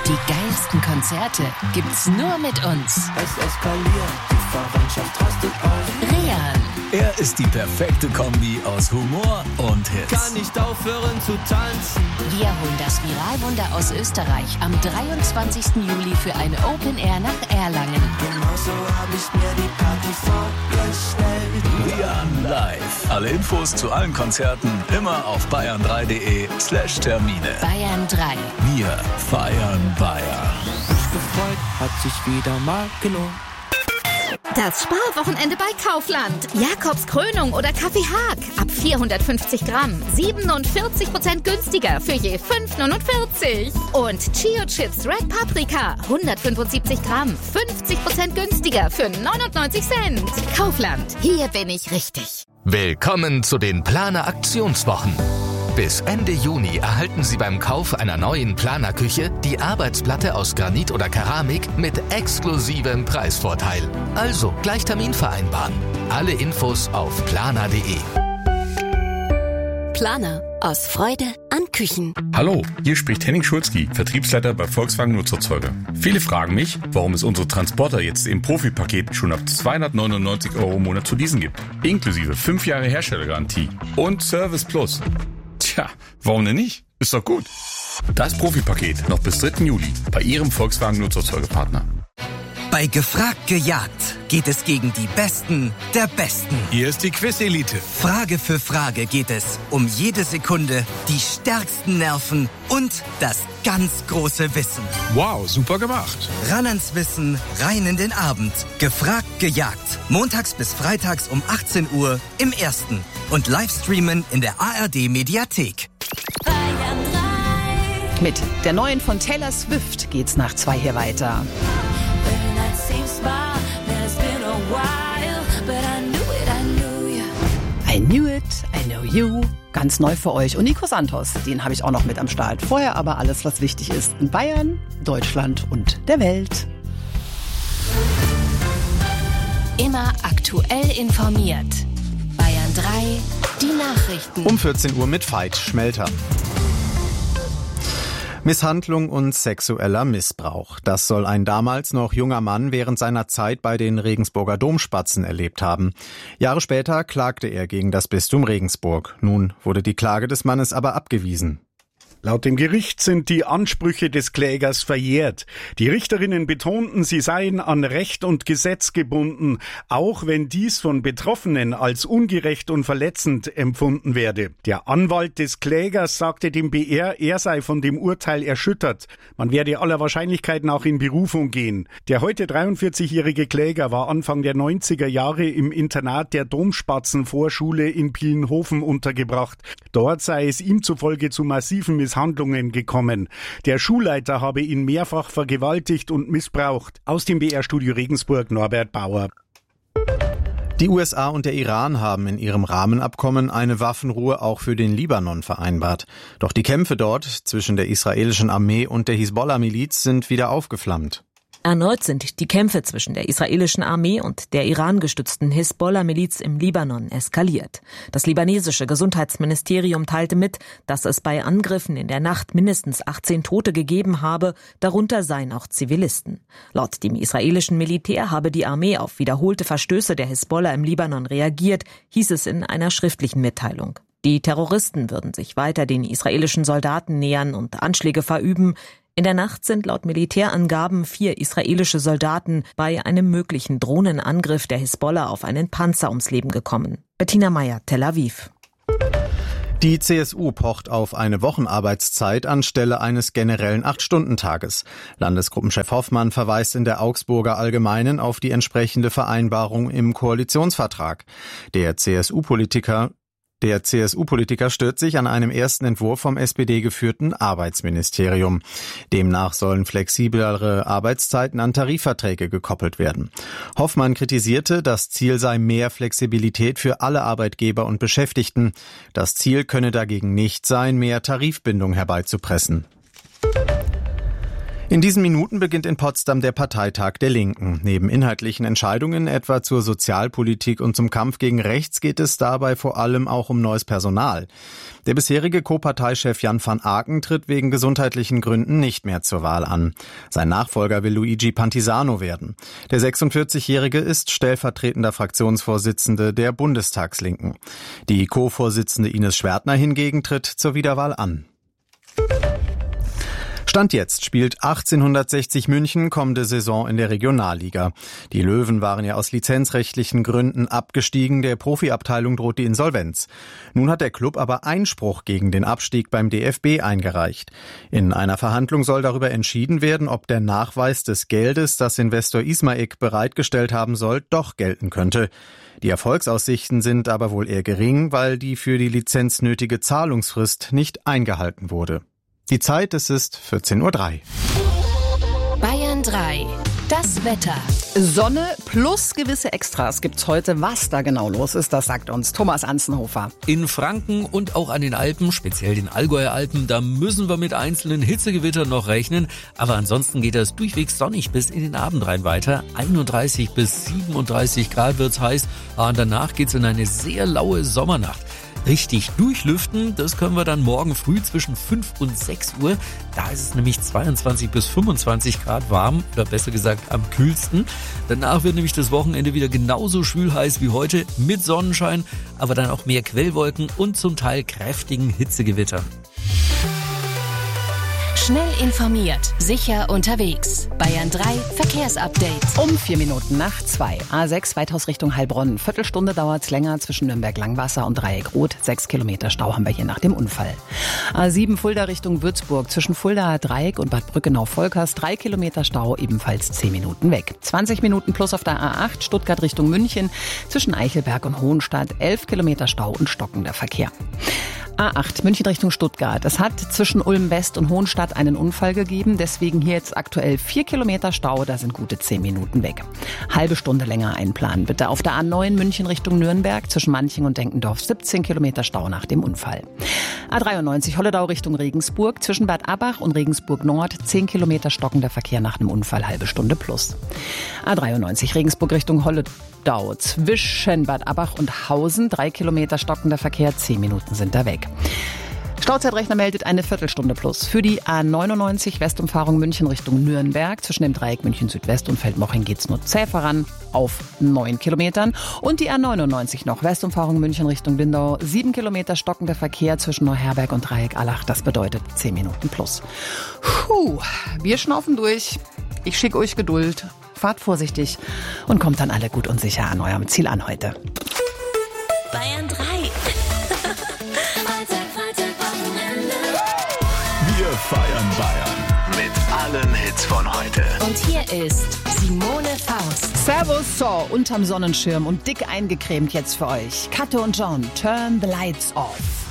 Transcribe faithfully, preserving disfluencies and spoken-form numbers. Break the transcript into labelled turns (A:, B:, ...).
A: Die geilsten Konzerte gibt's nur mit uns.
B: Es eskaliert, die Verwandtschaft rastet aus.
A: Rehan.
C: Er ist die perfekte Kombi aus Humor und Hits.
B: Kann nicht aufhören zu tanzen.
A: Wir holen das Viralwunder aus Österreich am dreiundzwanzigsten Juli für eine Open Air nach Erlangen.
B: Genauso hab ich mir die Party vorgestellt.
C: Rehan live. Alle Infos zu allen Konzerten immer auf bayern drei punkt de slash Termine.
A: Bayern drei.
C: Wir feiern Bayern.
B: Mich gefreut, hat sich wieder mal gelohnt.
D: Das Sparwochenende bei Kaufland. Jakobs Krönung oder Kaffee Haag. Ab vierhundertfünfzig Gramm. siebenundvierzig Prozent günstiger für je fünf neunundvierzig. Und Chio Chips Red Paprika. hundertfünfundsiebzig Gramm. fünfzig Prozent günstiger für neunundneunzig Cent. Kaufland. Hier bin ich richtig.
E: Willkommen zu den Planer Aktionswochen. Bis Ende Juni erhalten Sie beim Kauf einer neuen Planerküche die Arbeitsplatte aus Granit oder Keramik mit exklusivem Preisvorteil. Also gleich Termin vereinbaren. Alle Infos auf planer punkt de.
F: Planer. Aus Freude an Küchen.
G: Hallo, hier spricht Henning Schulzki, Vertriebsleiter bei Volkswagen Nutzerzeuger. Viele fragen mich, warum es unsere Transporter jetzt im Profipaket schon ab zweihundertneunundneunzig Euro im Monat zu leasen gibt. Inklusive fünf Jahre Herstellergarantie und Service Plus. Tja, warum denn nicht? Ist doch gut. Das Profipaket noch bis dritten Juli bei Ihrem Volkswagen Nutzerzeugerpartner.
H: Bei Gefragt gejagt geht es gegen die Besten der Besten.
I: Hier ist die Quiz-Elite.
H: Frage für Frage geht es um jede Sekunde, die stärksten Nerven und das ganz große Wissen.
I: Wow, super gemacht.
H: Ran ans Wissen, rein in den Abend. Gefragt gejagt. Montags bis freitags um achtzehn Uhr im Ersten. Und Livestreamen in der A R D-Mediathek.
J: Mit der neuen von Taylor Swift geht's nach zwei hier weiter. I knew it, I know you. Ganz neu für euch. Und Nico Santos, den habe ich auch noch mit am Start. Vorher aber alles, was wichtig ist in Bayern, Deutschland und der Welt.
A: Immer aktuell informiert. Bayern drei, die Nachrichten.
K: Um vierzehn Uhr mit Veit Schmelter. Misshandlung und sexueller Missbrauch. Das soll ein damals noch junger Mann während seiner Zeit bei den Regensburger Domspatzen erlebt haben. Jahre später klagte er gegen das Bistum Regensburg. Nun wurde die Klage des Mannes aber abgewiesen.
L: Laut dem Gericht sind die Ansprüche des Klägers verjährt. Die Richterinnen betonten, sie seien an Recht und Gesetz gebunden, auch wenn dies von Betroffenen als ungerecht und verletzend empfunden werde. Der Anwalt des Klägers sagte dem B R, er sei von dem Urteil erschüttert. Man werde aller Wahrscheinlichkeit nach in Berufung gehen. Der heute dreiundvierzigjährige Kläger war Anfang der neunziger Jahre im Internat der Domspatzenvorschule in Pilenhofen untergebracht. Dort sei es ihm zufolge zu massiven Misshandlungen gekommen. Der Schulleiter habe ihn mehrfach vergewaltigt und missbraucht. Aus dem B R-Studio Regensburg, Norbert Bauer.
K: Die U S A und der Iran haben in ihrem Rahmenabkommen eine Waffenruhe auch für den Libanon vereinbart. Doch die Kämpfe dort zwischen der israelischen Armee und der Hisbollah-Miliz sind wieder aufgeflammt.
M: Erneut sind die Kämpfe zwischen der israelischen Armee und der Iran-gestützten Hisbollah-Miliz im Libanon eskaliert. Das libanesische Gesundheitsministerium teilte mit, dass es bei Angriffen in der Nacht mindestens achtzehn Tote gegeben habe, darunter seien auch Zivilisten. Laut dem israelischen Militär habe die Armee auf wiederholte Verstöße der Hisbollah im Libanon reagiert, hieß es in einer schriftlichen Mitteilung. Die Terroristen würden sich weiter den israelischen Soldaten nähern und Anschläge verüben. In der Nacht sind laut Militärangaben vier israelische Soldaten bei einem möglichen Drohnenangriff der Hisbollah auf einen Panzer ums Leben gekommen. Bettina Meyer, Tel Aviv.
K: Die C S U pocht auf eine Wochenarbeitszeit anstelle eines generellen acht-Stunden-Tages. Landesgruppenchef Hoffmann verweist in der Augsburger Allgemeinen auf die entsprechende Vereinbarung im Koalitionsvertrag. Der C S U-Politiker Der C S U-Politiker stört sich an einem ersten Entwurf vom S P D-geführten Arbeitsministerium. Demnach sollen flexiblere Arbeitszeiten an Tarifverträge gekoppelt werden. Hoffmann kritisierte, das Ziel sei mehr Flexibilität für alle Arbeitgeber und Beschäftigten. Das Ziel könne dagegen nicht sein, mehr Tarifbindung herbeizupressen. In In diesen Minuten beginnt in Potsdam der Parteitag der Linken. Neben inhaltlichen Entscheidungen etwa zur Sozialpolitik und zum Kampf gegen rechts geht es dabei vor allem auch um neues Personal. Der bisherige Co-Parteichef Jan van Aken tritt wegen gesundheitlichen Gründen nicht mehr zur Wahl an. Sein Nachfolger will Luigi Pantisano werden. Der sechsundvierzigjährige ist stellvertretender Fraktionsvorsitzende der Bundestagslinken. Die Co-Vorsitzende Ines Schwertner hingegen tritt zur Wiederwahl an. Stand jetzt spielt achtzehnhundertsechzig München kommende Saison in der Regionalliga. Die Löwen waren ja aus lizenzrechtlichen Gründen abgestiegen, der Profiabteilung droht die Insolvenz. Nun hat der Klub aber Einspruch gegen den Abstieg beim D F B eingereicht. In einer Verhandlung soll darüber entschieden werden, ob der Nachweis des Geldes, das Investor Ismaik bereitgestellt haben soll, doch gelten könnte. Die Erfolgsaussichten sind aber wohl eher gering, weil die für die Lizenz nötige Zahlungsfrist nicht eingehalten wurde. Die Zeit, es ist vierzehn Uhr drei.
A: Bayern drei. Das Wetter.
J: Sonne plus gewisse Extras gibt's heute. Was da genau los ist, das sagt uns Thomas Anzenhofer.
N: In Franken und auch an den Alpen, speziell den Allgäuer Alpen, da müssen wir mit einzelnen Hitzegewittern noch rechnen. Aber ansonsten geht das durchwegs sonnig bis in den Abend rein weiter. einunddreißig bis siebenunddreißig Grad wird's heiß. Und danach geht's in eine sehr laue Sommernacht. Richtig durchlüften, das können wir dann morgen früh zwischen fünf und sechs Uhr. Da ist es nämlich zweiundzwanzig bis fünfundzwanzig Grad warm, oder besser gesagt am kühlsten. Danach wird nämlich das Wochenende wieder genauso schwülheiß wie heute mit Sonnenschein, aber dann auch mehr Quellwolken und zum Teil kräftigen Hitzegewittern.
A: Schnell informiert, sicher unterwegs. Bayern drei Verkehrsupdate.
J: Um vier Minuten nach zwei. A sechs Weithaus Richtung Heilbronn. Viertelstunde dauert's länger zwischen Nürnberg-Langwasser und Dreieck-Rot. Sechs Kilometer Stau haben wir hier nach dem Unfall. A sieben Fulda Richtung Würzburg. Zwischen Fulda Dreieck und Bad Brückenau-Volkers. Drei Kilometer Stau, ebenfalls zehn Minuten weg. zwanzig Minuten plus auf der A acht Stuttgart Richtung München. Zwischen Eichelberg und Hohenstadt. elf Kilometer Stau und stockender Verkehr. A acht München Richtung Stuttgart. Es hat zwischen Ulm West und Hohenstadt einen Unfall gegeben. Deswegen hier jetzt aktuell vier Kilometer Stau. Da sind gute zehn Minuten weg. Halbe Stunde länger einplanen bitte. Auf der A neun München Richtung Nürnberg. Zwischen Manching und Denkendorf siebzehn Kilometer Stau nach dem Unfall. A dreiundneunzig Holledau Richtung Regensburg. Zwischen Bad Abbach und Regensburg Nord zehn Kilometer stockender Verkehr nach einem Unfall. Halbe Stunde plus. A dreiundneunzig Regensburg Richtung Holledau. Zwischen Bad Abbach und Hausen drei Kilometer stockender Verkehr. zehn Minuten sind da weg. Stauzeitrechner meldet eine Viertelstunde plus. Für die A neunundneunzig Westumfahrung München Richtung Nürnberg. Zwischen dem Dreieck München Südwest und Feldmoching geht's nur zäh voran auf neun Kilometern. Und die A neunundneunzig noch Westumfahrung München Richtung Lindau. sieben Kilometer stockender Verkehr zwischen Neuherberg und Dreieck Allach. Das bedeutet zehn Minuten plus. Puh, wir schnaufen durch. Ich schicke euch Geduld. Fahrt vorsichtig und kommt dann alle gut und sicher an eurem Ziel an heute.
A: Bayern drei.
C: Wir feiern Bayern mit allen Hits von heute.
A: Und hier ist Simone Faust.
J: Servus, so, unterm Sonnenschirm und dick eingecremt jetzt für euch. Katte und John, Turn the Lights Off.